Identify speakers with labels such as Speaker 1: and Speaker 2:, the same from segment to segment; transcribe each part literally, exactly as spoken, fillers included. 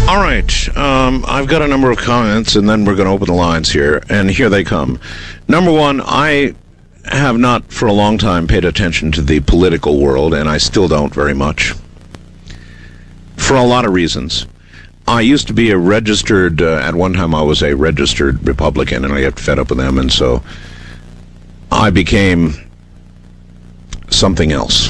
Speaker 1: All right, um, I've got a number of comments, and then we're going to open the lines here, and here they come. Number one, I have not for a long time paid attention to the political world, and I still don't very much, for a lot of reasons. I used to be a registered, uh, at one time I was a registered Republican, and I got fed up with them, and so I became something else.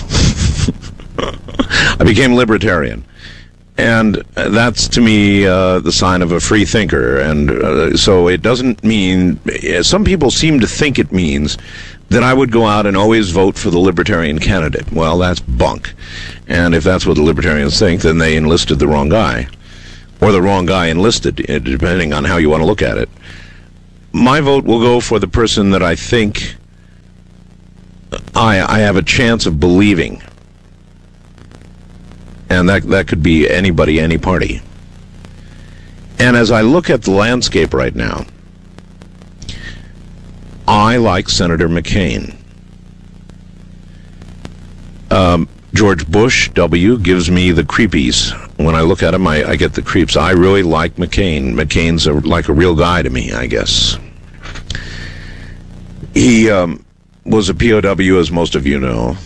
Speaker 1: I became libertarian. And that's, to me, uh, the sign of a free thinker. And uh, so it doesn't mean, some people seem to think it means that I would go out and always vote for the libertarian candidate. Well, that's bunk. And if that's what the libertarians think, then they enlisted the wrong guy. Or the wrong guy enlisted, depending on how you want to look at it. My vote will go for the person that I think I, I have a chance of believing. And that that could be anybody, any party. And as I look at the landscape right now, I like Senator McCain. Um, George Bush W. gives me the creepies. When I look at him, I, I get the creeps. I really like McCain. McCain's a, like a real guy to me, I guess. He um, was a P O W, as most of you know.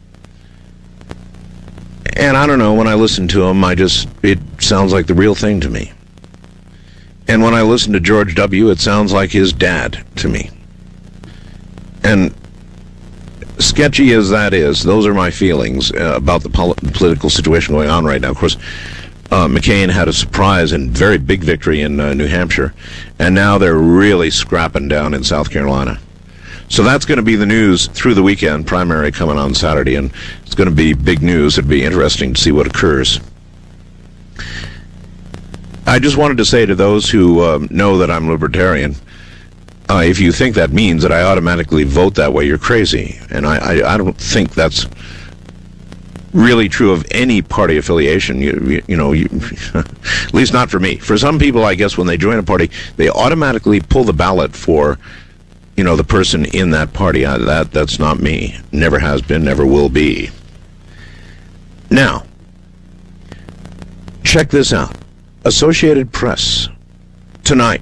Speaker 1: And I don't know, when I listen to him, I just, it sounds like the real thing to me. And when I listen to George W., it sounds like his dad to me. And sketchy as that is, those are my feelings uh, about the pol- political situation going on right now. Of course, uh, McCain had a surprise and very big victory in uh, New Hampshire, and now they're really scrapping down in South Carolina. So that's going to be the news through the weekend, primary coming on Saturday, and it's going to be big news. It'd be interesting to see what occurs. I just wanted to say to those who uh, know that I'm libertarian, uh, if you think that means that I automatically vote that way, you're crazy. And I, I, I don't think that's really true of any party affiliation. You, you, you know, you, at least not for me. For some people, I guess, when they join a party, they automatically pull the ballot for, you know, the person in that party. Uh, that that's not me. Never has been, never will be. Now, check this out. Associated Press tonight.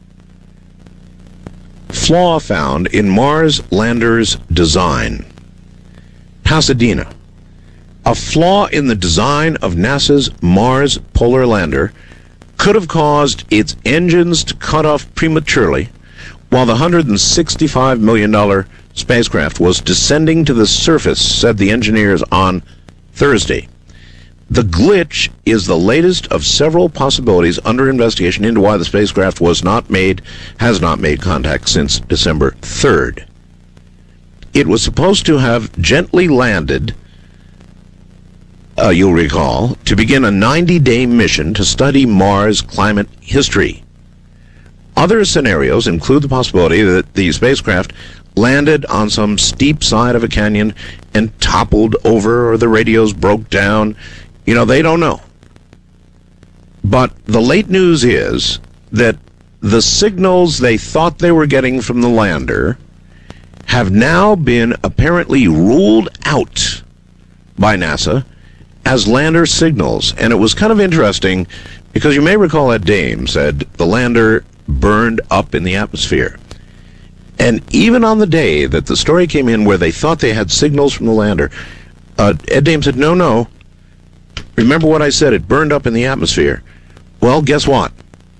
Speaker 1: Flaw found in Mars lander's design. Pasadena. A flaw in the design of NASA's Mars polar lander could have caused its engines to cut off prematurely while the one hundred sixty-five million dollars spacecraft was descending to the surface, said the engineers on Thursday. The glitch is the latest of several possibilities under investigation into why the spacecraft was not made, has not made contact since December third. It was supposed to have gently landed, uh, you'll recall, to begin a ninety-day mission to study Mars climate history. Other scenarios include the possibility that the spacecraft landed on some steep side of a canyon and toppled over, or the radios broke down. You know, they don't know. But the late news is that the signals they thought they were getting from the lander have now been apparently ruled out by NASA as lander signals. And it was kind of interesting because you may recall that Dame said the lander burned up in the atmosphere. And even on the day that the story came in where they thought they had signals from the lander, uh, Ed Dame said, no, no. Remember what I said, it burned up in the atmosphere. Well, guess what?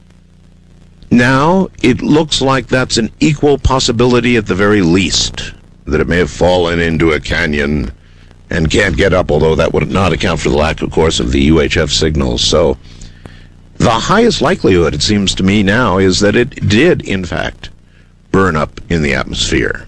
Speaker 1: Now it looks like that's an equal possibility at the very least, that it may have fallen into a canyon and can't get up, although that would not account for the lack, of course, of the U H F signals. So the highest likelihood, it seems to me now, is that it did, in fact, burn up in the atmosphere.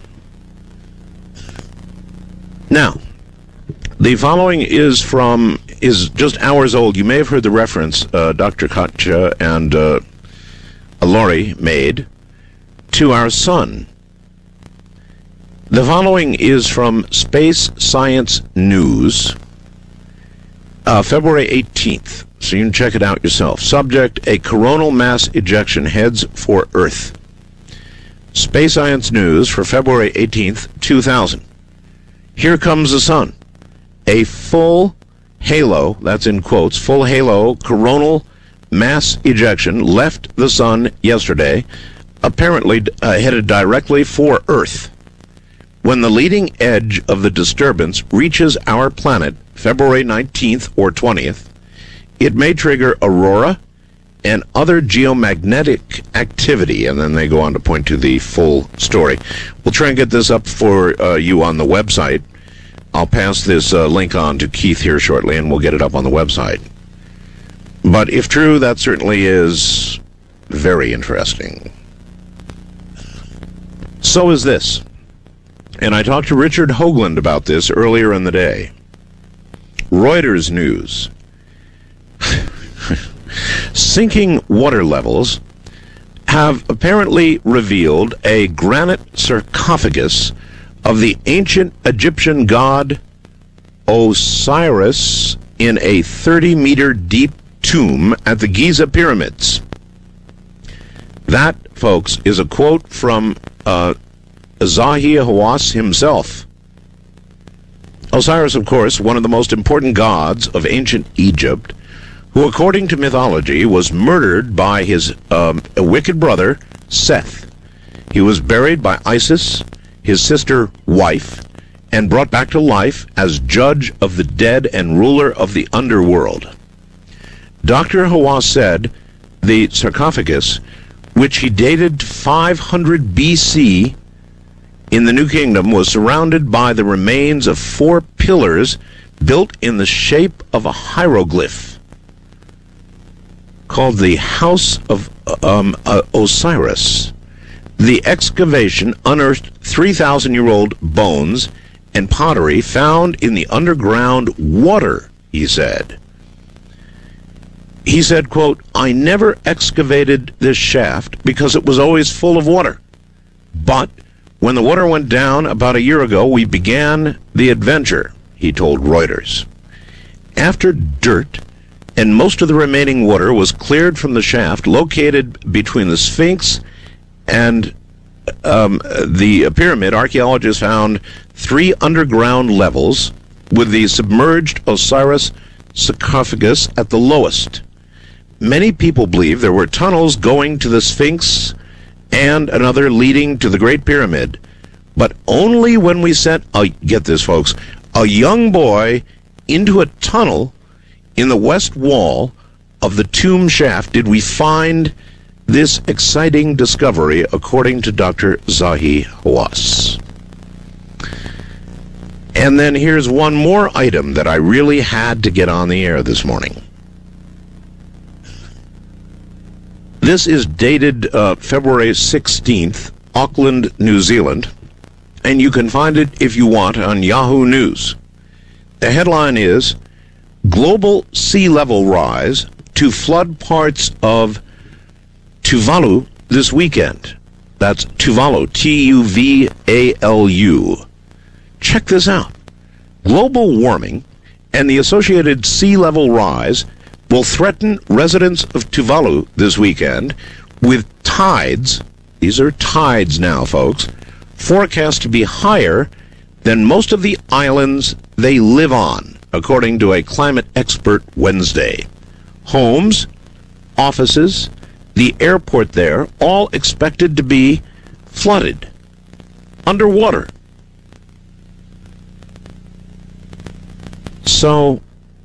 Speaker 1: Now, the following is from, is just hours old. You may have heard the reference uh, Doctor Katja and uh, Lori made to our sun. The following is from Space Science News, uh, February eighteenth, so you can check it out yourself. Subject, a coronal mass ejection heads for Earth. Space Science News for February eighteenth, two thousand. Here comes the sun. A full halo, that's in quotes, full halo coronal mass ejection left the sun yesterday, apparently uh, headed directly for Earth. When the leading edge of the disturbance reaches our planet February nineteenth or twentieth, it may trigger aurora and other geomagnetic activity. And then they go on to point to the full story. We'll try and get this up for uh, you on the website. I'll pass this uh, link on to Keith here shortly, and we'll get it up on the website. But if true, that certainly is very interesting. So is this. And I talked to Richard Hoagland about this earlier in the day. Reuters News. Sinking water levels have apparently revealed a granite sarcophagus of the ancient Egyptian god Osiris in a thirty-meter deep tomb at the Giza pyramids. That, folks, is a quote from uh, Zahi Hawass himself. Osiris, of course, one of the most important gods of ancient Egypt, who, according to mythology, was murdered by his um, wicked brother, Seth. He was buried by Isis, his sister wife, and brought back to life as judge of the dead and ruler of the underworld. Doctor Hawass said the sarcophagus, which he dated to five hundred B C in the New Kingdom, was surrounded by the remains of four pillars built in the shape of a hieroglyph called the House of um, uh, Osiris. The excavation unearthed three thousand year old bones and pottery found in the underground water, he said. He said, quote, "I never excavated this shaft because it was always full of water. But when the water went down about a year ago, we began the adventure," he told Reuters. After dirt and most of the remaining water was cleared from the shaft located between the Sphinx and um, the pyramid, archaeologists found three underground levels with the submerged Osiris sarcophagus at the lowest. Many people believe there were tunnels going to the Sphinx and another leading to the Great Pyramid, but only when we sent, uh, get this folks, a young boy into a tunnel in the west wall of the tomb shaft did we find this exciting discovery, according to Doctor Zahi Hawass. And then here's one more item that I really had to get on the air this morning. This is dated uh, February sixteenth, Auckland, New Zealand, and you can find it if you want on Yahoo News. The headline is, "Global Sea Level Rise to Flood Parts of Tuvalu This Weekend." That's Tuvalu, T U V A L U. Check this out. Global warming and the associated sea level rise will threaten residents of Tuvalu this weekend with tides, these are tides now, folks, forecast to be higher than most of the islands they live on, according to a climate expert Wednesday. Homes, offices, the airport there, all expected to be flooded, underwater. So,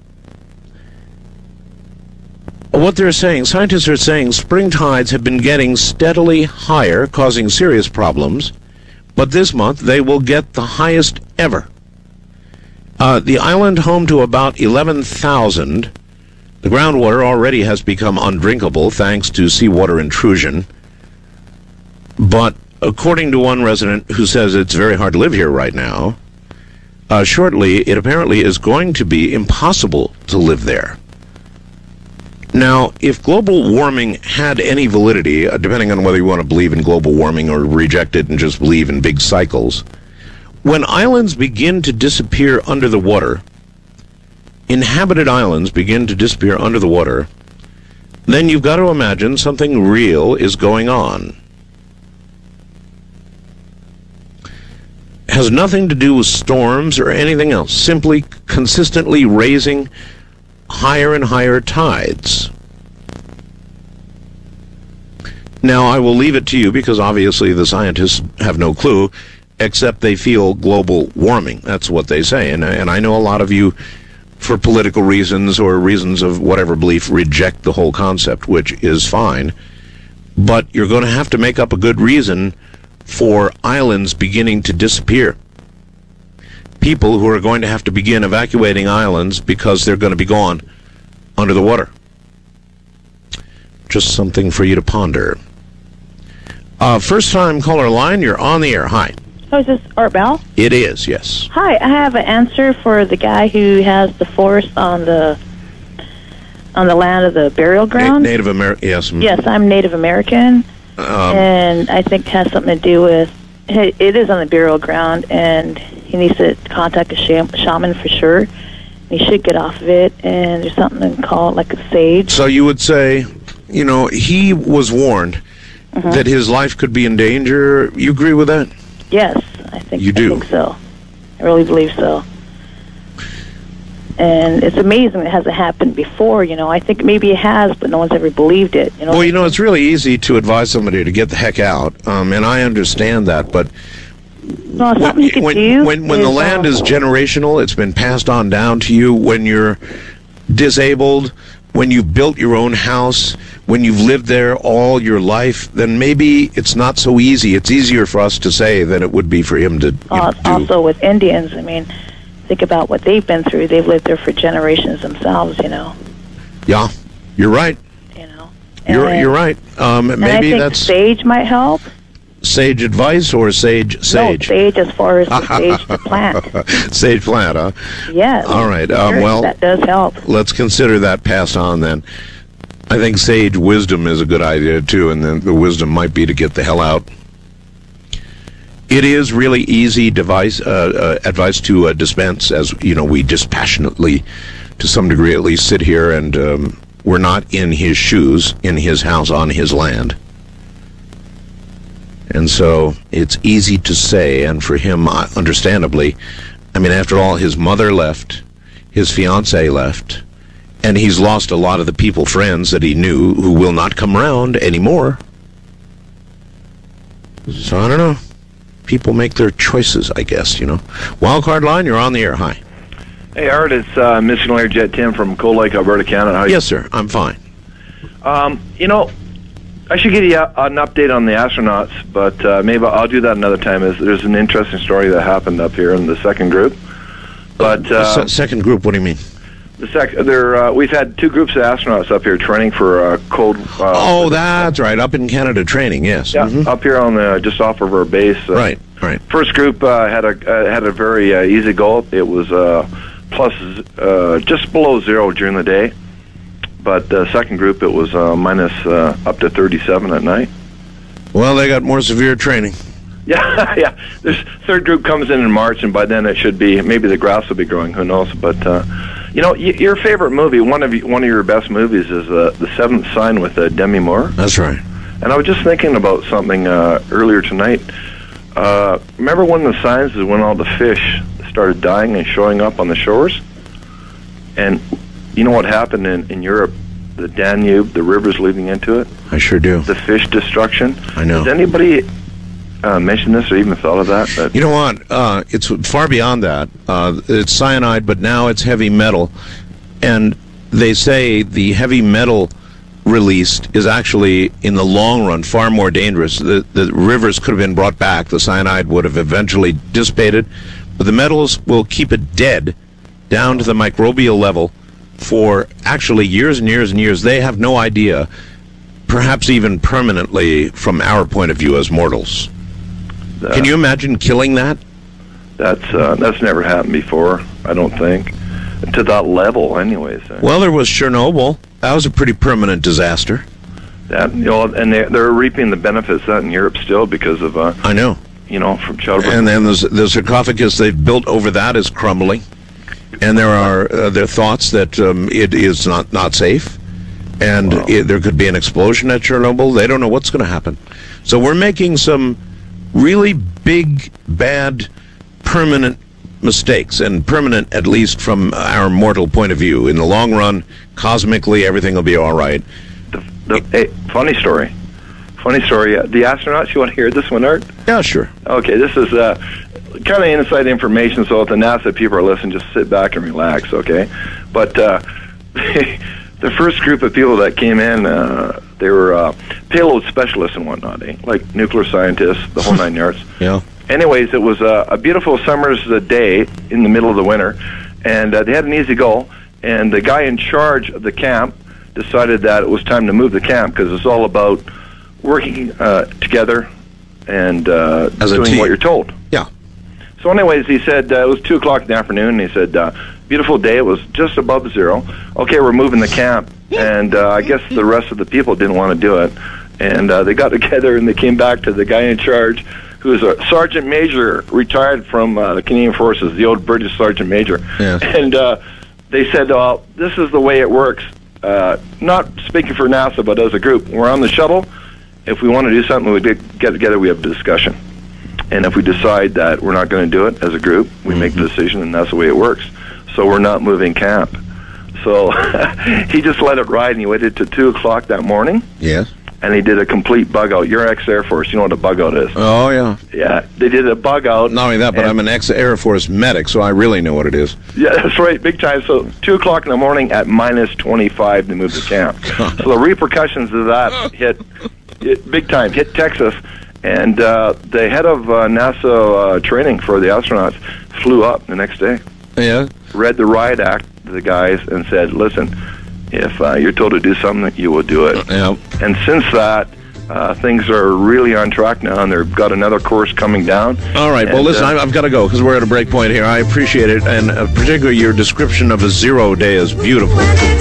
Speaker 1: what they're saying, scientists are saying spring tides have been getting steadily higher, causing serious problems, but this month they will get the highest ever. Uh, the island, home to about eleven thousand, the groundwater already has become undrinkable thanks to seawater intrusion. But according to one resident who says it's very hard to live here right now, uh, shortly it apparently is going to be impossible to live there. Now, if global warming had any validity, uh, depending on whether you want to believe in global warming or reject it and just believe in big cycles, when islands begin to disappear under the water, inhabited islands begin to disappear under the water, then you've got to imagine something real is going on. Has nothing to do with storms or anything else, simply consistently raising higher and higher tides. Now, I will leave it to you because obviously the scientists have no clue, except they feel global warming. That's what they say. And, and I know a lot of you, for political reasons or reasons of whatever belief, reject the whole concept, which is fine. But you're going to have to make up a good reason for islands beginning to disappear. People who are going to have to begin evacuating islands because they're going to be gone under the water. Just something for you to ponder. Uh, first time caller line, you're on the air. Hi.
Speaker 2: Oh, is this Art Bell?
Speaker 1: It is, yes.
Speaker 2: Hi, I have an answer for the guy who has the forest on the on the land of the burial ground.
Speaker 1: Na- Native American, yes.
Speaker 2: Yes, I'm Native American,
Speaker 1: Um,
Speaker 2: and I think it has something to do with, it is on the burial ground, and he needs to contact a sham- shaman for sure. He should get off of it, and there's something called like a sage.
Speaker 1: So you would say, you know, he was warned
Speaker 2: Mhm.
Speaker 1: that his life could be in danger. You agree with that?
Speaker 2: Yes, I think
Speaker 1: You do?
Speaker 2: I think so. I really believe so. And it's amazing it hasn't happened before, you know. I think maybe it has, but no one's ever believed it, you know.
Speaker 1: Well, you know, it's really easy to advise somebody to get the heck out, um, and I understand that, but
Speaker 2: Well, something you could
Speaker 1: when,
Speaker 2: do
Speaker 1: when, when the
Speaker 2: is,
Speaker 1: land
Speaker 2: uh,
Speaker 1: is generational, it's been passed on down to you. When you're disabled, when you've built your own house, when you've lived there all your life, then maybe it's not so easy. It's easier for us to say than it would be for him to you
Speaker 2: uh,
Speaker 1: know, do.
Speaker 2: also with Indians, I mean, think about what they've been through. They've lived there for generations themselves, you know.
Speaker 1: Yeah, you're right.
Speaker 2: You know.
Speaker 1: You're
Speaker 2: And-
Speaker 1: you're right. Um,
Speaker 2: and I
Speaker 1: maybe
Speaker 2: think
Speaker 1: that's
Speaker 2: sage might help.
Speaker 1: sage advice or sage sage.
Speaker 2: No, sage as far as the sage to plant.
Speaker 1: Sage plant, huh?
Speaker 2: Yes.
Speaker 1: All right. Um,
Speaker 2: Sure,
Speaker 1: well,
Speaker 2: that does help.
Speaker 1: let's consider that passed on then. I think sage wisdom is a good idea too, and then the wisdom might be to get the hell out. It is really easy device, uh, uh, advice to uh, dispense, as you know, we dispassionately, to some degree at least, sit here and um, we're not in his shoes, in his house, on his land. And so it's easy to say, and for him, uh, understandably, I mean, after all, his mother left, his fiancée left, and he's lost a lot of the people, friends that he knew who will not come around anymore. So I don't know. People make their choices, I guess, you know. Wildcard line, you're on the air. Hi.
Speaker 3: Hey, Art, it's uh, Missionary Jet Tim from Cold Lake, Alberta, Canada. How you-
Speaker 1: Yes, sir. I'm fine.
Speaker 3: Um, you know, I should give you a, an update on the astronauts, but uh, maybe I'll do that another time. Is There's an interesting story that happened up here in the second group. But uh,
Speaker 1: Se- second group, what do you mean?
Speaker 3: the sec- there, uh, we've had two groups of astronauts up here training for uh, cold. Uh,
Speaker 1: Oh, that's right. Up in Canada training, yes.
Speaker 3: yeah,
Speaker 1: Mhm.
Speaker 3: up here on the just off of our base. Uh,
Speaker 1: Right, right.
Speaker 3: First group uh, had a uh, had a very uh, easy goal. It was uh, plus uh, just below zero during the day, but the second group it was uh, minus uh, up to thirty-seven at night.
Speaker 1: Well, they got more severe training.
Speaker 3: Yeah, yeah. This third group comes in in March, and by then it should be maybe the grass will be growing. Who knows? But uh, you know, y- your favorite movie, one of you, one of your best movies, is uh, The Seventh Sign with uh, Demi Moore.
Speaker 1: That's right.
Speaker 3: And I was just thinking about something uh, earlier tonight. Uh, remember when the signs is when all the fish started dying and showing up on the shores? And you know what happened in, in Europe? The Danube, the rivers leading into it,
Speaker 1: I sure do.
Speaker 3: the fish destruction.
Speaker 1: I know.
Speaker 3: Has anybody uh, mentioned this or even thought of that? that
Speaker 1: You know what? Uh, it's far beyond that. Uh, it's cyanide, but now it's heavy metal. And they say the heavy metal released is actually, in the long run, far more dangerous. The, the rivers could have been brought back. The cyanide would have eventually dissipated. But the metals will keep it dead down to the microbial level for actually years and years and years. They have no idea, perhaps even permanently from our point of view as mortals.
Speaker 3: uh,
Speaker 1: Can you imagine killing that?
Speaker 3: That's uh, that's never happened before. I don't think to that level, anyways. Uh,
Speaker 1: Well, there was Chernobyl. That was a pretty permanent disaster.
Speaker 3: that you know, and they they're reaping the benefits of that in Europe still because of uh,
Speaker 1: I know.
Speaker 3: you know, from Chernobyl.
Speaker 1: And then there's, the sarcophagus they've built over that is crumbling. And there are uh, there are thoughts that um, it is not, not safe. And
Speaker 3: Wow.
Speaker 1: it, there could be an explosion at Chernobyl. They don't know what's going to happen. So we're making some really big, bad, permanent mistakes. And permanent, at least from our mortal point of view. In the long run, cosmically, everything will be all right.
Speaker 3: The, the, hey, funny story. funny story. Uh, the astronauts, you want to hear this one, Art?
Speaker 1: Yeah, sure.
Speaker 3: Okay, this is uh, kind of inside information, so if the NASA people are listening, just sit back and relax, okay? But uh, the first group of people that came in, uh, they were uh, payload specialists and whatnot, eh? Like nuclear scientists, the whole nine yards.
Speaker 1: Yeah.
Speaker 3: Anyways, it was uh, a beautiful summer's day in the middle of the winter, and uh, they had an easy go, and the guy in charge of the camp decided that it was time to move the camp because it's all about working uh, together and uh,
Speaker 1: As a
Speaker 3: doing
Speaker 1: team.
Speaker 3: what you're told.
Speaker 1: Yeah.
Speaker 3: So anyways, he said, uh, it was two o'clock in the afternoon, and he said, uh, beautiful day, it was just above zero. Okay, we're moving the camp, and uh, I guess the rest of the people didn't want to do it. And uh, they got together, and they came back to the guy in charge, who was a sergeant major, retired from uh, the Canadian Forces, the old British sergeant major.
Speaker 1: Yeah.
Speaker 3: And uh, they said, well, this is the way it works. Uh, not speaking for NASA, but as a group. We're on the shuttle. If we want to do something, we get together, we have a discussion. And if we decide that we're not going to do it as a group, we mm-hmm. make the decision, and that's the way it works. So we're not moving camp. So he just let it ride, and he waited to two o'clock that morning.
Speaker 1: Yes.
Speaker 3: And he did a complete bug-out. You're ex-Air Force. You know what a bug-out is.
Speaker 1: Oh, yeah.
Speaker 3: Yeah, they did a bug-out.
Speaker 1: Not only that, but I'm an ex-Air Force medic, so I really know what it is.
Speaker 3: Yeah, that's right, big time. So two o'clock in the morning at minus twenty-five to move the camp. So the repercussions of that hit, hit big time, hit Texas. And uh, the head of uh, NASA uh, training for the astronauts flew up the next day.
Speaker 1: Yeah.
Speaker 3: Read the riot act to the guys and said, listen, if uh, you're told to do something, you will do it.
Speaker 1: Yeah.
Speaker 3: And since that, uh, things are really on track now, and they've got another course coming down.
Speaker 1: All right.
Speaker 3: And,
Speaker 1: well, listen,
Speaker 3: uh,
Speaker 1: I've got to go because we're at a break point here. I appreciate it, and uh, particularly your description of a zero day is beautiful.